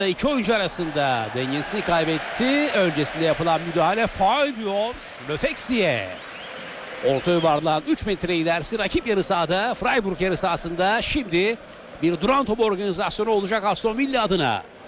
İki oyuncu arasında dengesini kaybetti. Öncesinde yapılan müdahale faul diyor Lötexi'ye. Orta yuvarlağın 3 metre ilerisi rakip yarı sahada, Freiburg yarı sahasında. Şimdi bir duran top organizasyonu olacak Aston Villa adına.